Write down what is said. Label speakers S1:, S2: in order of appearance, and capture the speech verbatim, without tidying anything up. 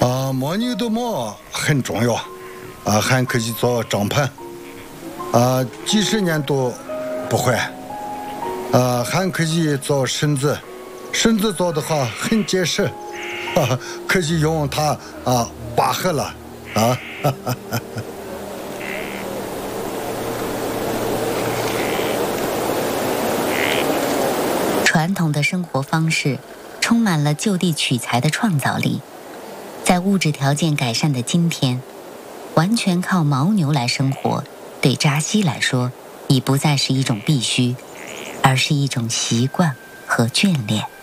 S1: 啊，牦牛的毛很重要，啊，还可以做帐篷，啊，几十年都不坏，啊，还可以做绳子，绳子做的话很结实，啊，可以用它啊拔河了，啊。哈哈哈
S2: 传统的生活方式充满了就地取材的创造力，在物质条件改善的今天，完全靠牦牛来生活，对扎西来说已不再是一种必须，而是一种习惯和眷恋。